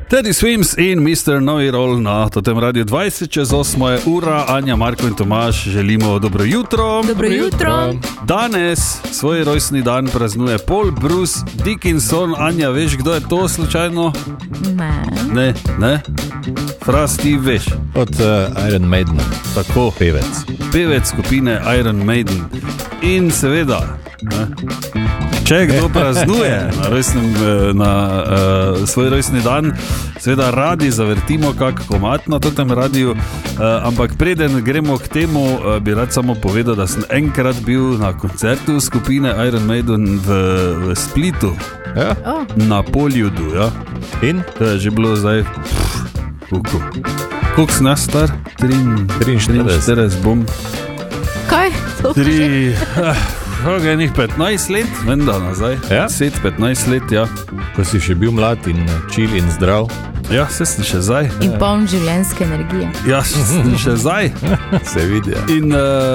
Teddy Swims in Mr. Noirol na totem radio 20:08 je ura. Anja, Marko in Tomaž želimo dobro jutro. Dobro jutro. Danes svoj rojstni dan praznuje Paul Bruce Dickinson. Anja, veš, kdo je to slučajno? Ne? Fras, ti veš? Od Iron Maiden. Tako. Pevec skupine Iron Maiden. In seveda, če kdo praznuje na svoj rojstni dan, seveda radi zavrtimo kak komad na tem radiju, ampak preden gremo k temu, bi rad samo povedal, da sem enkrat bil na koncertu skupine Iron Maiden v Splitu, Ja? na Poljudu. Ja. In? To je že bilo zdaj, koliko si nas star? 43 bom. Kaj? Enih 15 let, venda nazaj. Ja? 10-15 let, ja. Ko si še bil mlad in čil in zdrav. Ja, se sem še zdaj. In poln življenjske energije. Ja, sem še zdaj. Se vidi, ja. In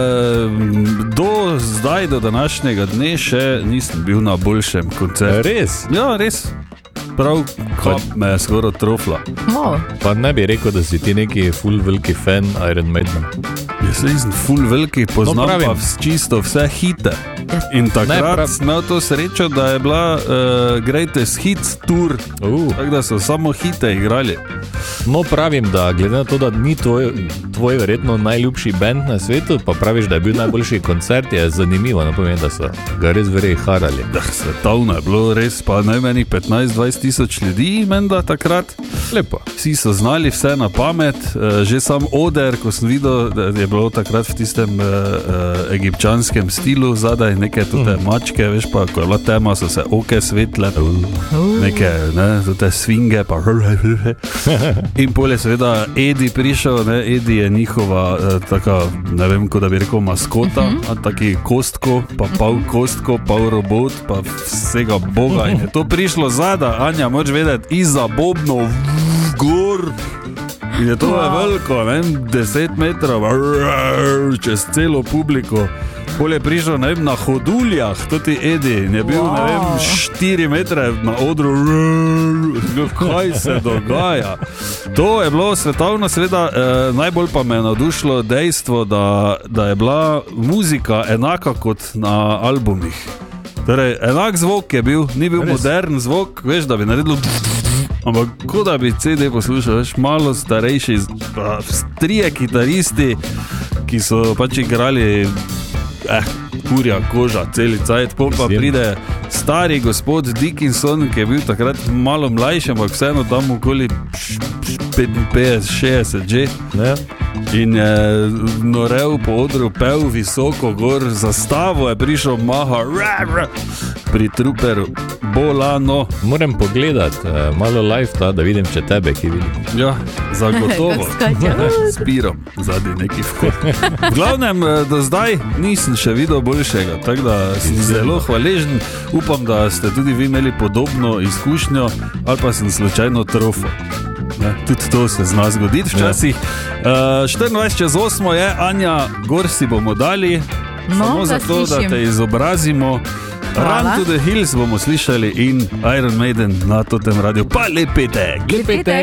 do zdaj, do današnjega dne še nisem bil na boljšem koncertu. Res? Ja, res. Prav kap me je skoraj trofla. Pa ne bi rekel, da si ti neki full veliki fan Iron Maiden. Jaz nisem full veliki, poznam pravim. pa čisto vse hite. In takrat sem imel to srečo, da je bila Greatest Hits tour, tako da so samo hite igrali. No, pravim, da glede na to, da ni tvoj verjetno najljubši band na svetu, pa praviš, da je bil najboljši koncert, je zanimivo, napomeni, da so ga res verjetno harali. Svetovno je bilo res, pa najmenih 15-20 tisoč ljudi, menda takrat. Lepo. Vsi so znali vse na pamet, že sam oder, ko sem videl, da je bilo takrat v tistem egipčanskem stilu, zadaj neke tute mačke, veš pa, ko je bila tema, so se oke svetle, neke, tute svinge, pa in pol je seveda Eddie prišel, Eddie je njihova taka, ne vem, ko da bi rekel maskota, taki kostko, pa pol kostko, pol robot, pa vsega boga in je to prišlo zada, Anja, moč vedeti, iza bobnov gor. In je to veliko, 10 metrov, čez celo publiko. Pol je prišel, na hoduljah, to ti Eddie, in je bil, 4 metre na odru, kaj se dogaja. To je bilo svetovno, seveda, najbolj pa me je navdušilo dejstvo, da je bila muzika enaka kot na albumih. Torej, enak zvok je bil, ni bil modern zvok, veš, da bi naredil, ampak kot da bi CD poslušal, veš, malo starejši, trije kitaristi, ki so pač igrali kurja koža, celi cajt, pa pride stari gospod Dickinson, ki je bil takrat malo mlajši, ampak vseeno tam okoli 55-60 že. Ne? In je norel po odru, pel visoko gor, zastavo je prišel maha pri truperu, bolano. Moram pogledati malo live ta, da vidim, če tebe, ki vidim. Ja, zagotovo. S pirom, zadnji neki vhod. V glavnem, do zdaj nisem še videl boljšega, tako da sem zelo hvaležen. Upam, da ste tudi vi imeli podobno izkušnjo, ali pa sem slučajno trofo. Tudi to se zna zgoditi včasih. 24:08 je, Anja, gor si bomo dali, samo zato, da te izobrazimo. Run to the Hills bomo slišali in Iron Maiden na totem radiju. Pa lep petek!